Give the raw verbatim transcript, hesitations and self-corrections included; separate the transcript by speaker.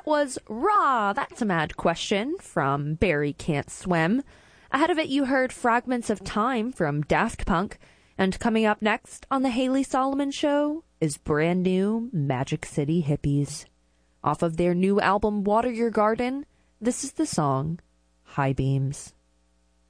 Speaker 1: That was Raw, That's a Mad Question from Barry Can't Swim. Ahead of it, you heard Fragments of Time from Daft Punk. And coming up next on The Haley Solomon Show is brand new Magic City Hippies. Off of their new album, Water Your Garden, this is the song High Beams.